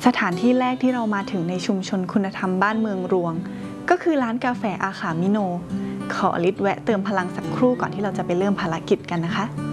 สถานที่แรกที่เรามาถึงในชุมชนคุณธรรมบ้านเมืองรวงก็คือร้านกาแฟอาขามิโนขอลิศแวะเติมพลังสักครู่ก่อนที่เราจะไปเริ่มภารกิจกันนะคะ